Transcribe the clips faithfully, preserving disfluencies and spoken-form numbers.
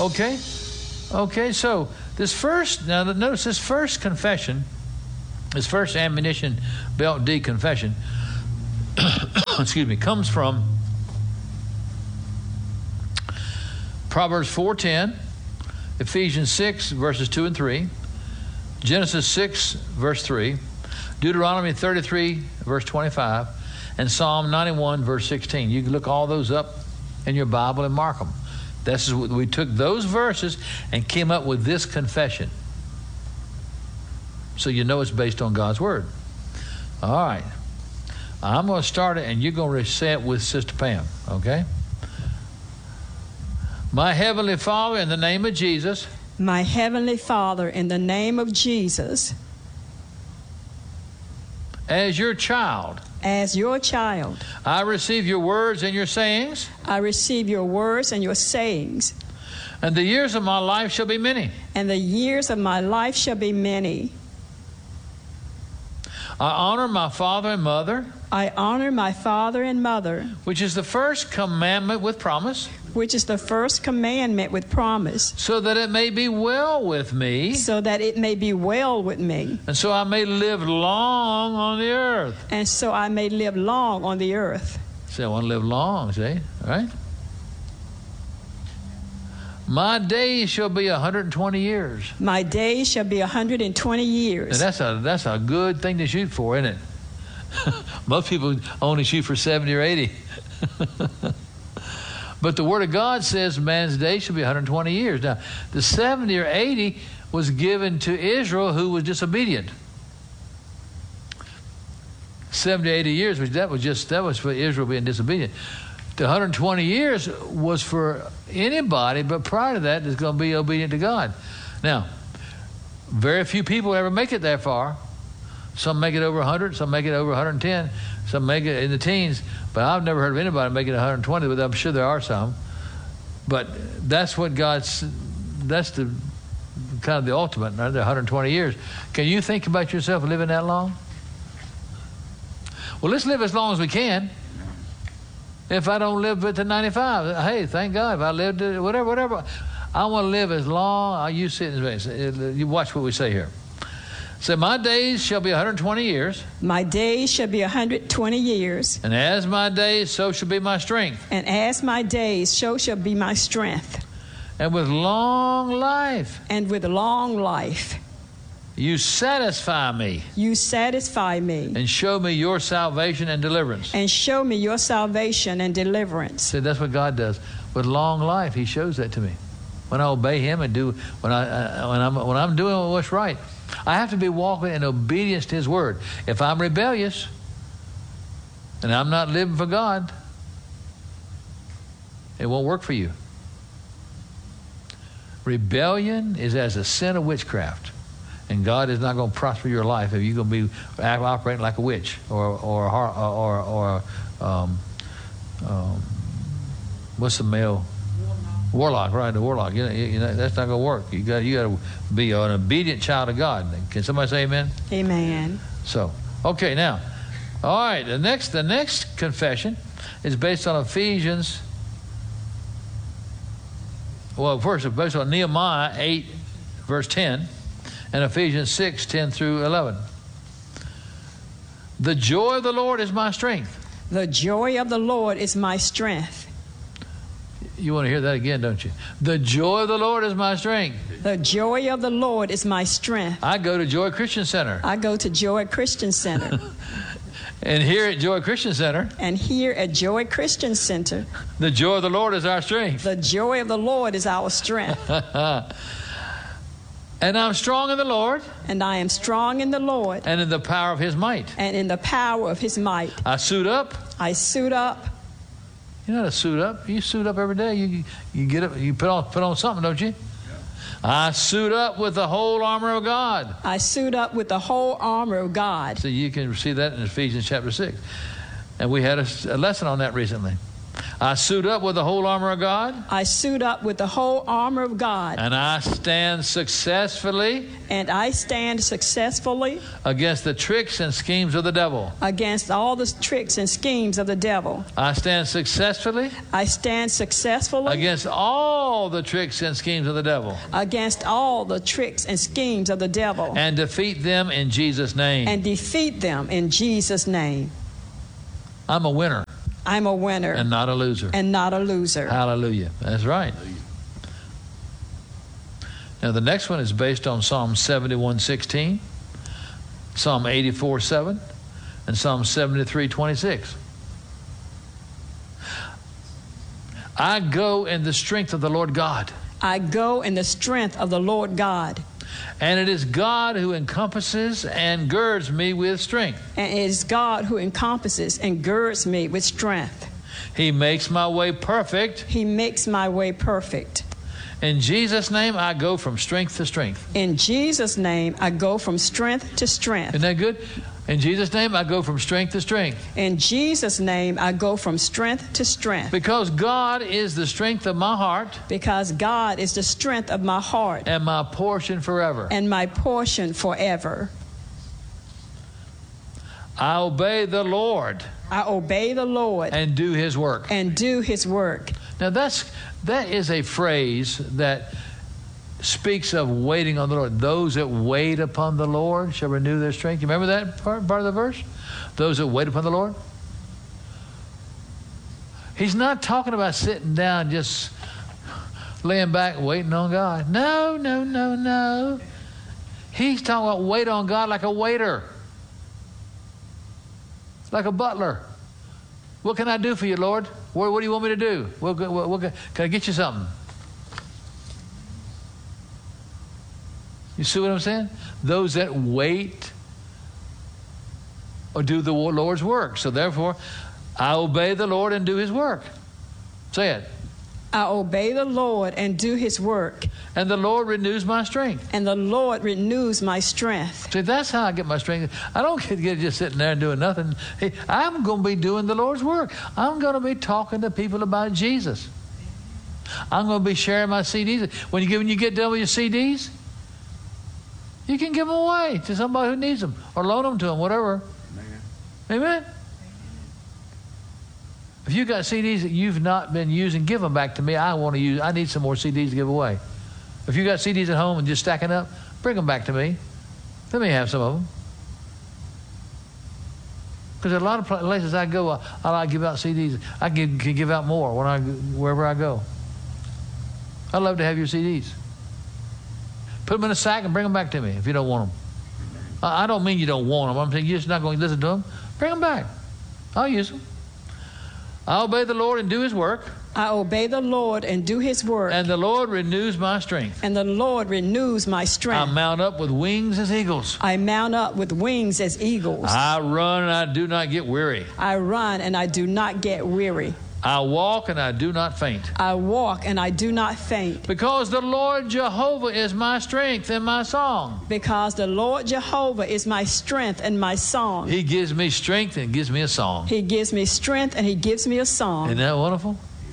Okay? Okay, so this first, now notice this first confession, this first ammunition belt D confession, excuse me, comes from Proverbs four ten, Ephesians six, verses two and three, Genesis six, verse three, Deuteronomy thirty-three, verse twenty-five, and Psalm ninety-one, verse sixteen. You can look all those up in your Bible and mark them. This is what we took those verses and came up with this confession. So you know it's based on God's Word. All right. I'm going to start it, and you're going to say it with Sister Pam, okay? My Heavenly Father, in the name of Jesus. My Heavenly Father, in the name of Jesus. As your child. As your child. I receive your words and your sayings. I receive your words and your sayings. And the years of my life shall be many. And the years of my life shall be many. I honor my father and mother. I honor my father and mother. Which is the first commandment with promise. Which is the first commandment with promise. So that it may be well with me. So that it may be well with me. And so I may live long on the earth. And so I may live long on the earth. See, I want to live long, see? Right? My days shall be one hundred twenty years. My days shall be one hundred twenty years. Now that's a that's a good thing to shoot for, isn't it? Most people only shoot for seventy or eighty. But the Word of God says man's days shall be one hundred twenty years. Now, the seventy or eighty was given to Israel, who was disobedient. seventy, eighty years, which that was just that was for Israel being disobedient. The one hundred twenty years was for anybody, but prior to that, is going to be obedient to God. Now, very few people ever make it that far. Some make it over one hundred, some make it over one hundred ten, some make it in the teens. But I've never heard of anybody making it one hundred twenty, but I'm sure there are some. But that's what God's, that's the kind of the ultimate, right? The one hundred twenty years. Can you think about yourself living that long? Well, let's live as long as we can. If I don't live to ninety-five, hey, thank God. If I live to whatever, whatever. I want to live as long. You sit in you watch what we say here. So my days shall be one hundred twenty years. My days shall be one hundred twenty years. And as my days, so shall be my strength. And as my days, so shall be my strength. And with long life. And with long life. You satisfy me. You satisfy me. And show me your salvation and deliverance. And show me your salvation and deliverance. See, that's what God does. With long life, He shows that to me. When I obey Him and do when I uh, when I'm when I'm doing what's right, I have to be walking in obedience to His word. If I'm rebellious and I'm not living for God, it won't work for you. Rebellion is as a sin of witchcraft. And God is not going to prosper your life if you're going to be operating like a witch or or or or um, um, what's the male warlock? Right, the warlock. You know, you know that's not going to work. You got you got to be an obedient child of God. Can somebody say amen? Amen. So okay, now, all right. The next the next confession is based on Ephesians. Well, first it's based on Nehemiah eight, verse ten. And Ephesians six, ten through eleven. The joy of the Lord is my strength. The joy of the Lord is my strength. You want to hear that again, don't you? The joy of the Lord is my strength. The joy of the Lord is my strength. I go to Joy Christian Center. I go to Joy Christian Center. And here at Joy Christian Center. And here at Joy Christian Center. The joy of the Lord is our strength. The joy of the Lord is our strength. And I'm strong in the Lord. And I am strong in the Lord. And in the power of His might. And in the power of His might. I suit up. I suit up. You know how to suit up? You suit up every day. You you get up. You put on put on something, don't you? Yeah. I suit up with the whole armor of God. I suit up with the whole armor of God. So you can see that in Ephesians chapter six. And we had a, a lesson on that recently. I suit up with the whole armor of God. I suit up with the whole armor of God. And I stand successfully. And I stand successfully. Against the tricks and schemes of the devil. Against all the tricks and schemes of the devil. I stand successfully. I stand successfully. Against all the tricks and schemes of the devil. Against all the tricks and schemes of the devil. And defeat them in Jesus' name. And defeat them in Jesus' name. I'm a winner. I'm a winner. And not a loser. And not a loser. Hallelujah. That's right. Now the next one is based on Psalm seventy-one sixteen, Psalm eighty-four seven, and Psalm seventy-three twenty-six. I go in the strength of the Lord God. I go in the strength of the Lord God. And it is God who encompasses and girds me with strength. And it is God who encompasses and girds me with strength. He makes my way perfect. He makes my way perfect. In Jesus' name, I go from strength to strength. In Jesus' name, I go from strength to strength. Isn't that good? In Jesus' name, I go from strength to strength. In Jesus' name, I go from strength to strength. Because God is the strength of my heart. Because God is the strength of my heart. And my portion forever. And my portion forever. I obey the Lord. I obey the Lord. And do His work. And do His work. Now that's that is a phrase that speaks of waiting on the Lord. Those that wait upon the Lord shall renew their strength. You remember that part, part of the verse? Those that wait upon the Lord. He's not talking about sitting down just laying back waiting on God. No, no, no, no. He's talking about wait on God like a waiter. Like a butler. What can I do for you, Lord? What, what do you want me to do? What, what, what, can I get you something? You see what I'm saying? Those that wait or do the Lord's work. So therefore, I obey the Lord and do His work. Say it. I obey the Lord and do His work. And the Lord renews my strength. And the Lord renews my strength. See, that's how I get my strength. I don't get, get just sitting there and doing nothing. Hey, I'm going to be doing the Lord's work. I'm going to be talking to people about Jesus. I'm going to be sharing my C Ds. When you, when you get done with your C Ds, you can give them away to somebody who needs them or loan them to them, whatever. Amen. Amen. If you got C Ds that you've not been using, give them back to me. I want to use. I need some more C Ds to give away. If you got C Ds at home and just stacking up, bring them back to me. Let me have some of them. Because a lot of places I go, I, I like to give out C Ds. I can, can give out more when I wherever I go. I'd love to have your C Ds. Put them in a sack and bring them back to me if you don't want them. I, I don't mean you don't want them. I'm saying you're just not going to listen to them. Bring them back. I'll use them. I obey the Lord and do His work. I obey the Lord and do His work. And the Lord renews my strength. And the Lord renews my strength. I mount up with wings as eagles. I mount up with wings as eagles. I run and I do not get weary. I run and I do not get weary. I walk and I do not faint. I walk and I do not faint. Because the Lord Jehovah is my strength and my song. Because the Lord Jehovah is my strength and my song. He gives me strength and gives me a song. He gives me strength and He gives me a song. Isn't that wonderful?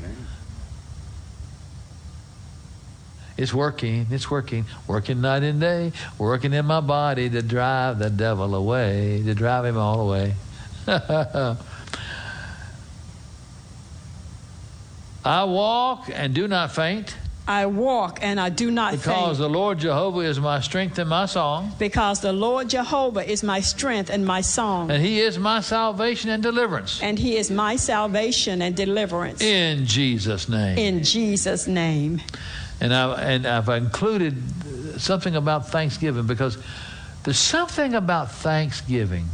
It's working, it's working, working night and day, working in my body to drive the devil away, to drive him all away. I walk and do not faint. I walk and I do not because faint. Because the Lord Jehovah is my strength and my song. Because the Lord Jehovah is my strength and my song. And He is my salvation and deliverance. And He is my salvation and deliverance. In Jesus' name. In Jesus' name. And, I, and I've included something about Thanksgiving because there's something about Thanksgiving.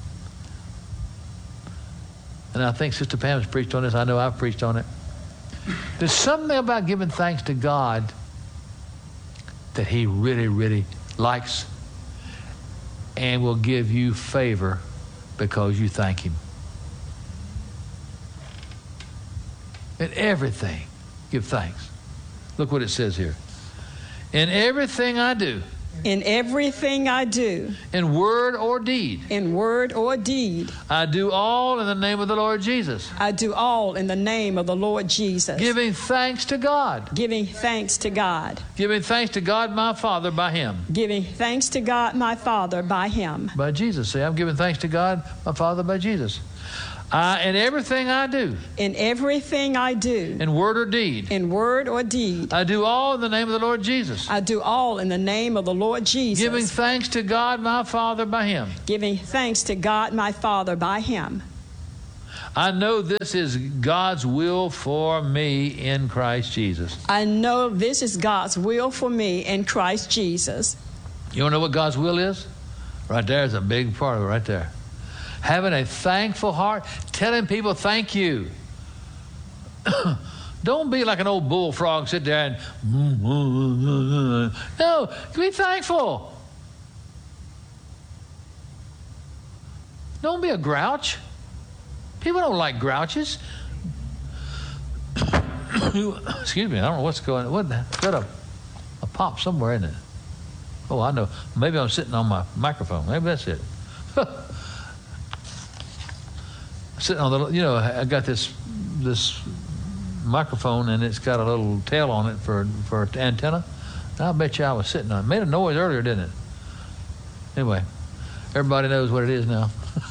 And I think Sister Pam has preached on this. I know I've preached on it. There's something about giving thanks to God that He really, really likes and will give you favor because you thank Him. In everything, give thanks. Look what it says here. In everything I do, In everything I do, in word or deed, in word or deed, I do all in the name of the Lord Jesus, I do all in the name of the Lord Jesus, giving thanks to God, giving thanks to God, giving thanks to God my Father by Him. giving thanks to God my Father by Him. By Jesus. See, I'm giving thanks to God my Father by Jesus. I, in everything I do, In everything I do, in word or deed, in word or deed, I do all in the name of the Lord Jesus, I do all in the name of the Lord Jesus, giving thanks to God my Father by Him. giving thanks to God my Father by Him. I know this is God's will for me in Christ Jesus. I know this is God's will for me in Christ Jesus. You want to know what God's will is? Right there is a big part of it right there. Having a thankful heart, telling people thank you. Don't be like an old bullfrog, sit there and... No, be thankful. Don't be a grouch. People don't like grouches. Excuse me, I don't know what's going on. What, got a, a pop somewhere, isn't it? Oh, I know. Maybe I'm sitting on my microphone. Maybe that's it. Sitting on the, you know, I got this this microphone and it's got a little tail on it for for antenna. I bet you I was sitting on it. Made a noise earlier, didn't it? Anyway, everybody knows what it is now.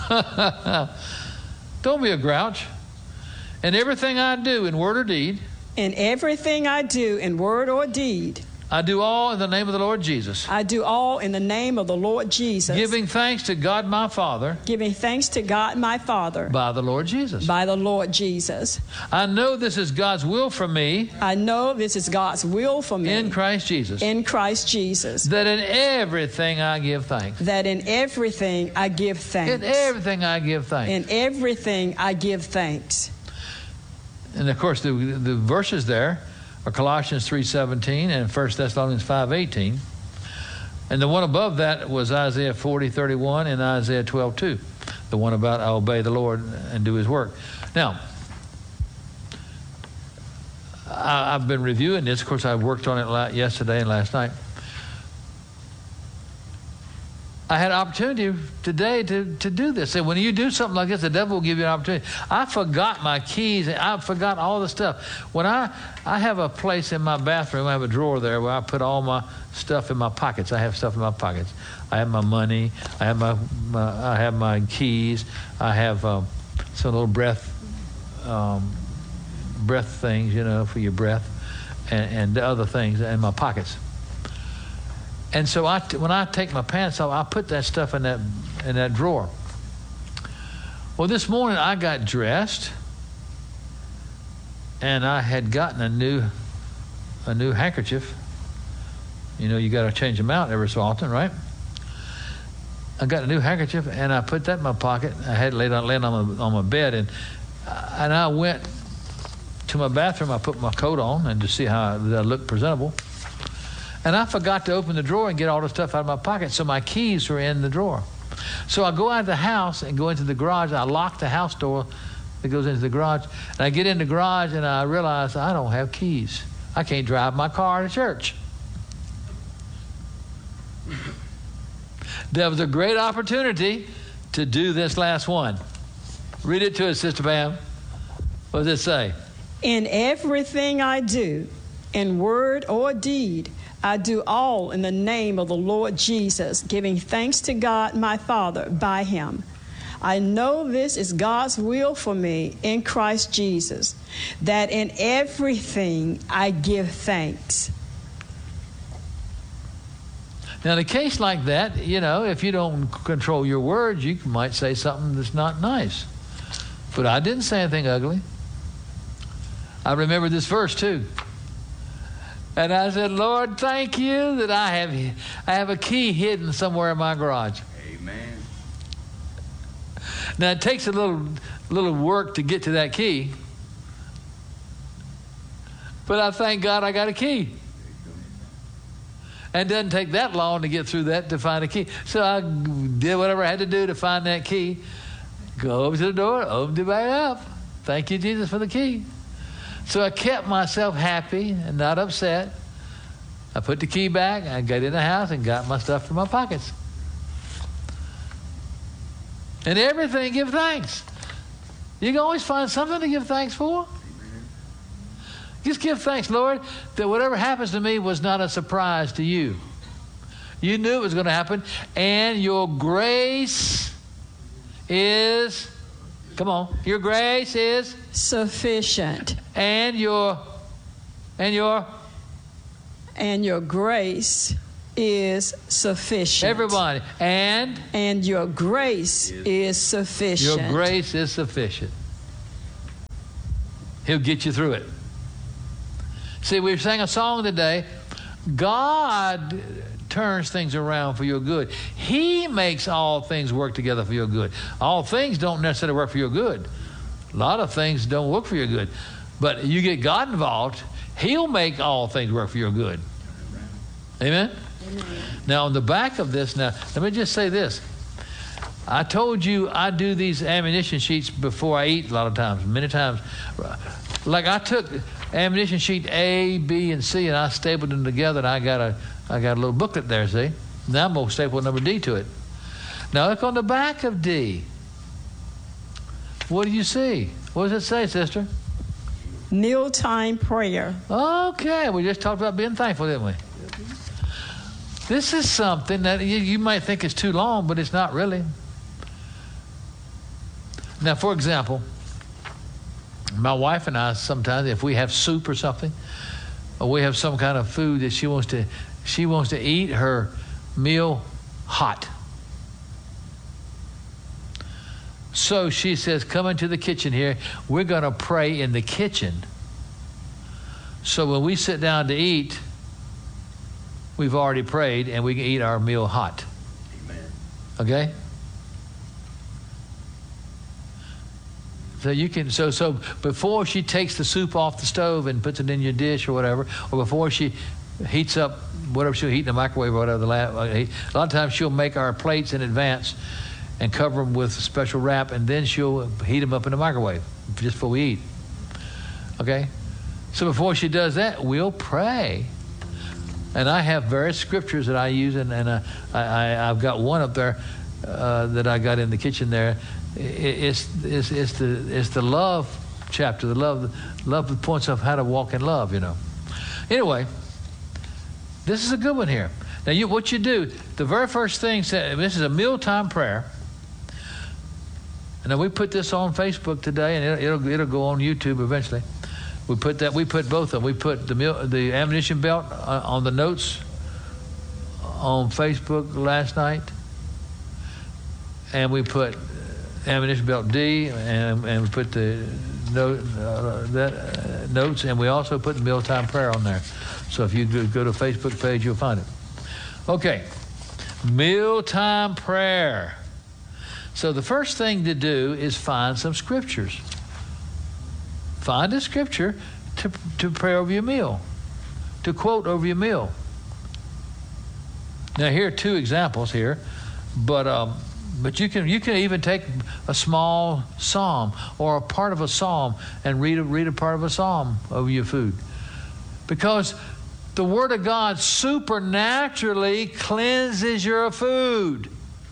Don't be a grouch. In everything I do, in word or deed, In everything I do, in word or deed, I do all in the name of the Lord Jesus, I do all in the name of the Lord Jesus, giving thanks to God my Father giving thanks to God my Father by the Lord Jesus. by the Lord Jesus. I know this is God's will for me I know this is God's will for me in Christ Jesus, in Christ Jesus, that in everything I give thanks. that in everything I give thanks. In everything I give thanks. In everything I give thanks. And of course, the, the verses there are Colossians three seventeen and First Thessalonians five eighteen. And the one above that was Isaiah forty thirty-one and Isaiah twelve two. The one about I obey the Lord and do His work. Now, I, I've been reviewing this. Of course, I worked on it yesterday and last night. I had an opportunity today to, to do this. And when you do something like this, the devil will give you an opportunity. I forgot my keys. And I forgot all the stuff. When I, I have a place in my bathroom, I have a drawer there where I put all my stuff in my pockets. I have stuff in my pockets. I have my money. I have my, my I have my keys. I have um, some little breath um, breath things, you know, for your breath, and, and the other things in my pockets. And so I, when I take my pants off, I put that stuff in that in that drawer. Well, this morning I got dressed, and I had gotten a new a new handkerchief. You know, you got to change them out every so often, right? I got a new handkerchief, and I put that in my pocket. I had it laid on laying on my on my bed, and and I went to my bathroom. I put my coat on and to see how I looked presentable. And I forgot to open the drawer and get all the stuff out of my pocket, so my keys were in the drawer. So I go out of the house and go into the garage, and I lock the house door that goes into the garage. And I get in the garage, and I realize I don't have keys. I can't drive my car to church. There was a great opportunity to do this last one. Read it to us, Sister Pam. What does it say? In everything I do, in word or deed, I do all in the name of the Lord Jesus, giving thanks to God my Father by Him. I know this is God's will for me in Christ Jesus, that in everything I give thanks. Now, in a case like that, you know, if you don't control your words, you might say something that's not nice. But I didn't say anything ugly. I remember this verse too. And I said, Lord, thank you that I have I have a key hidden somewhere in my garage. Amen. Now, it takes a little little work to get to that key. But I thank God I got a key. And it doesn't take that long to get through that to find a key. So I did whatever I had to do to find that key. Go over to the door, opened it back up. Thank you, Jesus, for the key. So I kept myself happy and not upset. I put the key back, I got in the house and got my stuff from my pockets. And everything, give thanks. You can always find something to give thanks for. Just give thanks, Lord, that whatever happens to me was not a surprise to you. You knew it was going to happen, and your grace is, come on, your grace is sufficient. And your, and your, and your grace is sufficient. Everybody, and and your grace is sufficient. Your grace is sufficient. He'll get you through it. See, we sang a song today. God turns things around for your good. He makes all things work together for your good. All things don't necessarily work for your good. A lot of things don't work for your good. But you get God involved, He'll make all things work for your good. Amen? Amen. Now, on the back of this, now, let me just say this. I told you I do these ammunition sheets before I eat a lot of times, many times. Like I took ammunition sheet A, B, and C, and I stapled them together, and I got a, I got a little booklet there, see? Now I'm going to staple number D to it. Now look on the back of D. What do you see? What does it say, sister? Mealtime prayer. Okay, we just talked about being thankful, didn't we? This is something that you, you might think is too long, but it's not really. Now, for example, my wife and I sometimes, if we have soup or something, or we have some kind of food that she wants to, she wants to eat her meal hot. So she says, come into the kitchen here. We're going to pray in the kitchen. So when we sit down to eat, we've already prayed and we can eat our meal hot. Amen. Okay? So you can so so before she takes the soup off the stove and puts it in your dish or whatever, or before she heats up whatever she'll heat in the microwave or whatever. The lab, a lot of times she'll make our plates in advance and cover them with special wrap, and then she'll heat them up in the microwave just before we eat. Okay, so before she does that, we'll pray. And I have various scriptures that I use, and, and uh, I, I, I've got one up there uh, that I got in the kitchen there. It's, it's, it's, the, it's the love chapter, the love, love that points of how to walk in love, you know. Anyway, this is a good one here. Now, you, what you do, the very first thing, said, this is a mealtime prayer. And then we put this on Facebook today, and it'll, it'll, it'll go on YouTube eventually. We put that. We put both of them. We put the meal, the ammunition belt on the notes on Facebook last night, and we put ammunition belt D, and, and we put the note uh, that uh, notes, and we also put the mealtime prayer on there. So if you go, go to the Facebook page, you'll find it. Okay, mealtime prayer. So the first thing to do is find some scriptures. Find a scripture to, to pray over your meal, to quote over your meal. Now, here are two examples here, but um, but you can you can even take a small psalm or a part of a psalm and read a, read a part of a psalm over your food, because the Word of God supernaturally cleanses your food.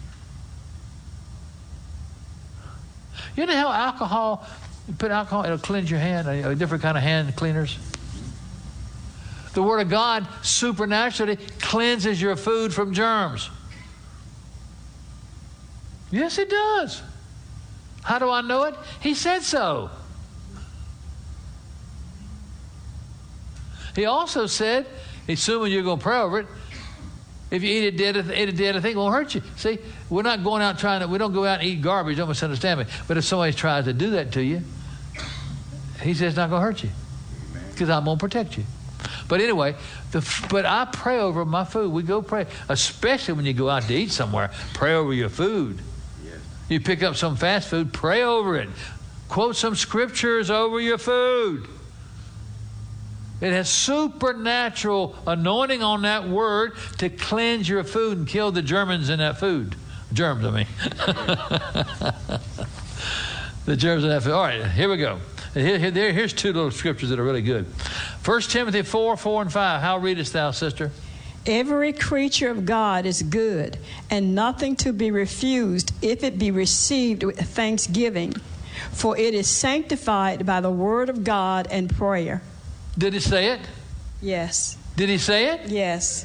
You know how alcohol, you put alcohol, it'll cleanse your hand, a, a different kind of hand cleaners. The Word of God supernaturally cleanses your food from germs. Yes, it does. How do I know it? He said so. He also said, assuming you're going to pray over it, if you eat a dead, eat a dead thing, it won't hurt you. See, we're not going out trying to, we don't go out and eat garbage, don't misunderstand me. But if somebody tries to do that to you, he says it's not going to hurt you, because I'm going to protect you. But anyway, the, but I pray over my food. We go pray, especially when you go out to eat somewhere, pray over your food. Yes. You pick up some fast food, pray over it. Quote some scriptures over your food. It has supernatural anointing on that word to cleanse your food and kill the germs in that food. Germs, I mean. The germs in that food. All right, here we go. Here, here, here's two little scriptures that are really good. First Timothy four, four and five. How readest thou, sister? Every creature of God is good, and nothing to be refused if it be received with thanksgiving, for it is sanctified by the word of God and prayer. Did he say it? Yes. Did he say it? Yes.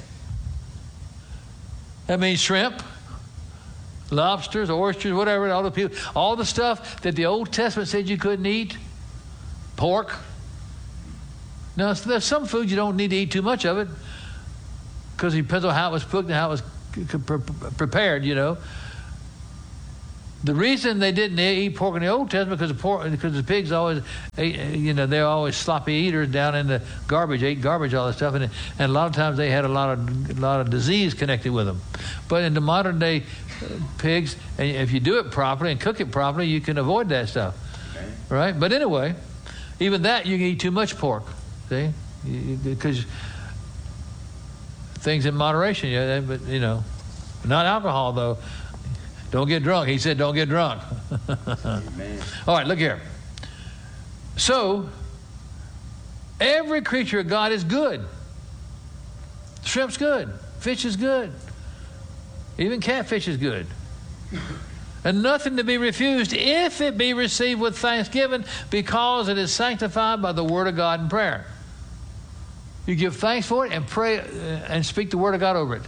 That means shrimp, lobsters, oysters, whatever, all the people, all the stuff that the Old Testament said you couldn't eat. Pork. Now, there's some food you don't need to eat too much of it, because it depends on how it was cooked and how it was prepared, you know. The reason they didn't eat pork in the Old Testament because the pork, because the pigs always, ate, you know, they're always sloppy eaters down in the garbage, ate garbage, all that stuff, and and a lot of times they had a lot of a lot of disease connected with them. But in the modern day pigs, and if you do it properly and cook it properly, you can avoid that stuff, okay. Right? But anyway, even that you can eat too much pork, see, because things in moderation, yeah. But you know, not alcohol though. Don't get drunk. He said, don't get drunk. Amen. All right, look here. So, every creature of God is good. Shrimp's good. Fish is good. Even catfish is good. And nothing to be refused if it be received with thanksgiving, because it is sanctified by the word of God and prayer. You give thanks for it and pray and speak the word of God over it.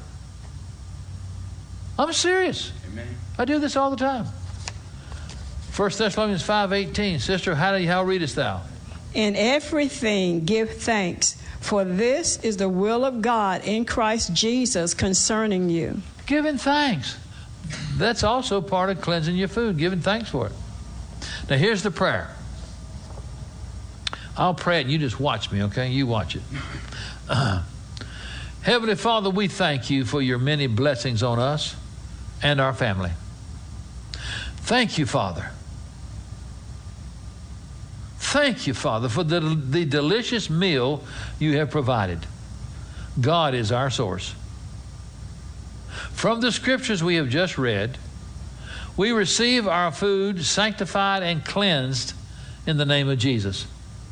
I'm serious. Amen. I do this all the time. First Thessalonians five eighteen. Sister, how, do you, how readest thou? In everything give thanks, for this is the will of God in Christ Jesus concerning you. Giving thanks. That's also part of cleansing your food, giving thanks for it. Now here's the prayer. I'll pray it and you just watch me, okay? You watch it. Uh, Heavenly Father, we thank you for your many blessings on us and our family. Thank you, Father. Thank you, Father, for the, the delicious meal you have provided. God is our source. From the scriptures we have just read, we receive our food sanctified and cleansed in the name of Jesus.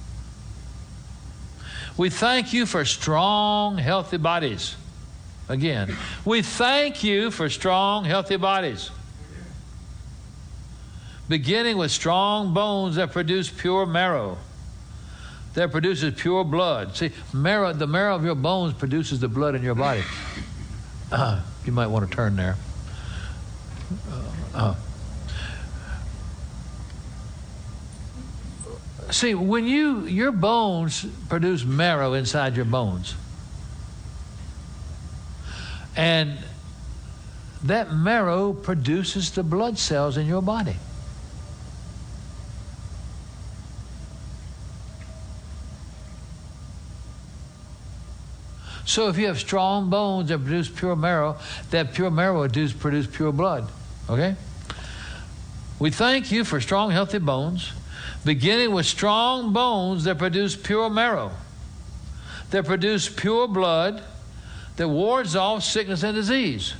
We thank you for strong, healthy bodies. Again, we thank you for strong, healthy bodies. Beginning with strong bones that produce pure marrow, that produces pure blood. See, marrow, the marrow of your bones produces the blood in your body. Uh, you might want to turn there. Uh, uh. See, when you, your bones produce marrow inside your bones. And that marrow produces the blood cells in your body. So if you have strong bones that produce pure marrow, that pure marrow will produce, produce pure blood. Okay? We thank you for strong, healthy bones, beginning with strong bones that produce pure marrow, that produce pure blood, that wards off sickness and disease.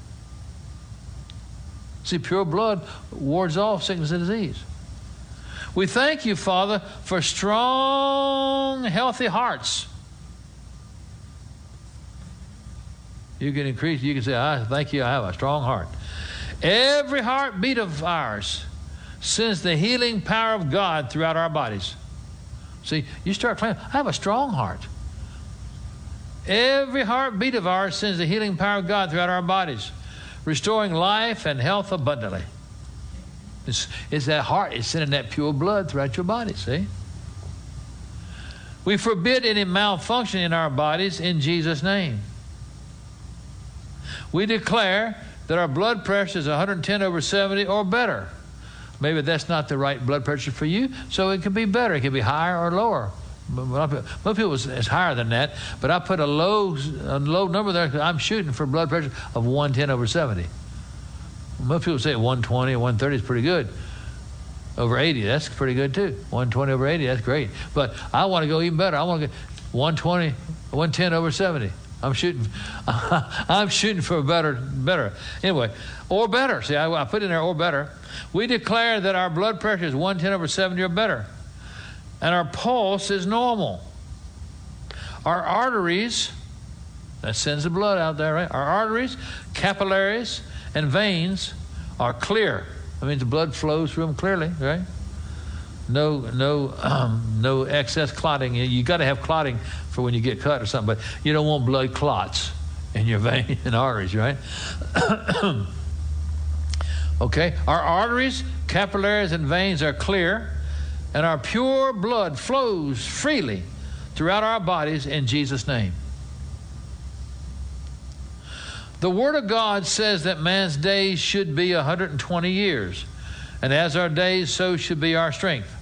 See, pure blood wards off sickness and disease. We thank you, Father, for strong, healthy hearts. You can increase, you can say, I thank you, I have a strong heart. Every heartbeat of ours sends the healing power of God throughout our bodies. See, you start claiming, I have a strong heart. Every heartbeat of ours sends the healing power of God throughout our bodies, restoring life and health abundantly. It's, it's that heart, it's sending that pure blood throughout your body, see? We forbid any malfunction in our bodies in Jesus' name. We declare that our blood pressure is one hundred ten over seventy or better. Maybe that's not the right blood pressure for you, so it can be better. It can be higher or lower. Most people it's higher than that, but I put a low, a low number there because I'm shooting for blood pressure of one ten over seventy. Most people say one twenty or one thirty is pretty good. Over eighty, that's pretty good too. one twenty over eighty, that's great. But I want to go even better. I want to get one twenty, one ten over seventy. I'm shooting. I'm shooting for better, better. Anyway, or better. See, I, I put in there or better. We declare that our blood pressure is one ten over seventy or better, and our pulse is normal. Our arteries, that sends the blood out there, right? Our arteries, capillaries, and veins are clear. That means the blood flows through them clearly, right? No, no, um, no excess clotting. You got to have clotting for when you get cut or something, but you don't want blood clots in your vein and arteries, right? Okay, our arteries, capillaries, and veins are clear, and our pure blood flows freely throughout our bodies in Jesus' name. The Word of God says that man's days should be one hundred twenty years, and as our days, so should be our strength.